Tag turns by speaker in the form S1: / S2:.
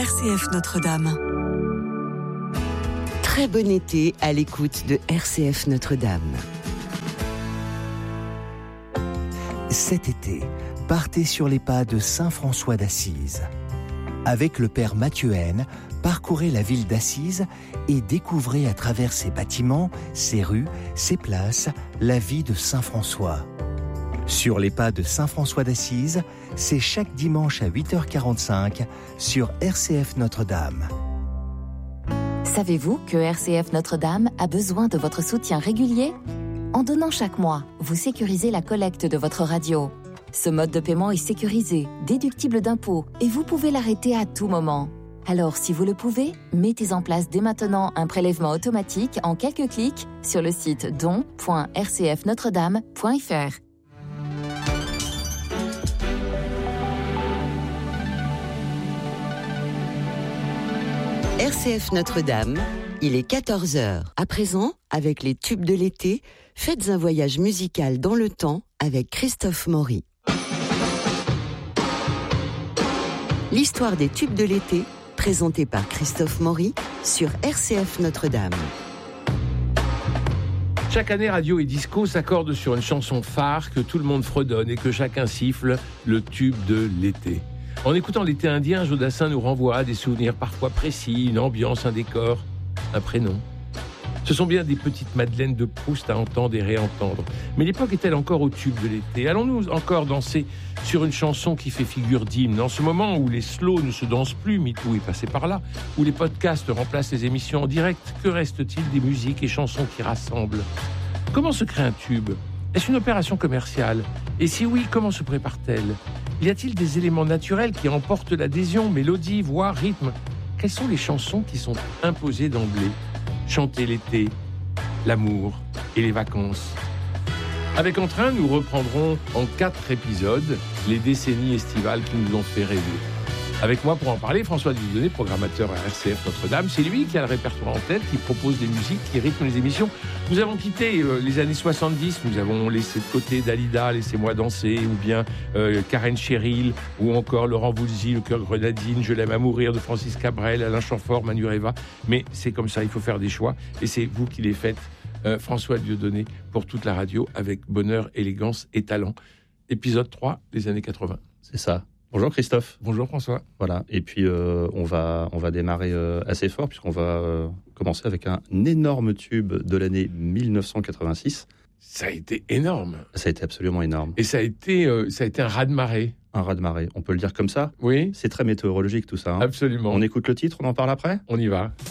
S1: RCF Notre-Dame.
S2: Très bon été à l'écoute de RCF Notre-Dame.
S3: Cet été, partez sur les pas de Saint François d'Assise. Avec le père Mathieu Haine, parcourez la ville d'Assise et découvrez à travers ses bâtiments, ses rues, ses places, la vie de Saint François. Sur les pas de Saint François d'Assise, c'est chaque dimanche à 8h45 sur RCF Notre-Dame.
S4: Savez-vous que RCF Notre-Dame a besoin de votre soutien régulier ? En donnant chaque mois, vous sécurisez la collecte de votre radio. Ce mode de paiement est sécurisé, déductible d'impôts et vous pouvez l'arrêter à tout moment. Alors, si vous le pouvez, mettez en place dès maintenant un prélèvement automatique en quelques clics sur le site don.rcfnotredame.fr.
S2: RCF Notre-Dame, il est 14h. À présent, avec les tubes de l'été, faites un voyage musical dans le temps avec Christophe Maury. L'histoire des tubes de l'été, présentée par Christophe Maury sur RCF Notre-Dame.
S5: Chaque année, Radio et Disco s'accordent sur une chanson phare que tout le monde fredonne et que chacun siffle, le tube de l'été. En écoutant l'été indien, Jodassin nous renvoie à des souvenirs parfois précis, une ambiance, un décor, un prénom. Ce sont bien des petites madeleines de Proust à entendre et réentendre. Mais l'époque est-elle encore au tube de l'été ? Allons-nous encore danser sur une chanson qui fait figure d'hymne ? En ce moment où les slows ne se dansent plus, MeToo est passé par là, où les podcasts remplacent les émissions en direct, que reste-t-il des musiques et chansons qui rassemblent ? Comment se crée un tube ? Est-ce une opération commerciale ? Et si oui, comment se prépare-t-elle ? Y a-t-il des éléments naturels qui emportent l'adhésion, mélodie, voix, rythme ? Quelles sont les chansons qui sont imposées d'emblée ? Chanter l'été, l'amour et les vacances. Avec Entrain, nous reprendrons en 4 épisodes les décennies estivales qui nous ont fait rêver. Avec moi pour en parler, François Dieudonné, programmateur à RCF Notre-Dame. C'est lui qui a le répertoire en tête, qui propose des musiques, qui rythme les émissions. Nous avons quitté les années 70, nous avons laissé de côté Dalida, Laissez-moi danser, ou bien Karen Cheryl, ou encore Laurent Voulzy, Le cœur grenadine, Je l'aime à mourir de Francis Cabrel, Alain Chamfort, Manureva. Mais c'est comme ça, il faut faire des choix. Et c'est vous qui les faites, François Dieudonné, pour toute la radio, avec bonheur, élégance et talent. Épisode 3 des années 80.
S6: C'est ça. Bonjour Christophe.
S5: Bonjour François.
S6: Voilà, et puis on va démarrer assez fort puisqu'on va commencer avec un énorme tube de l'année 1986.
S5: Ça a été énorme.
S6: Ça a été absolument énorme.
S5: Et ça a été un raz-de-marée.
S6: Un raz-de-marée, on peut le dire comme ça ?
S5: Oui.
S6: C'est très météorologique tout ça. Hein.
S5: Absolument.
S6: On écoute le titre, on en parle après ?
S5: On y va.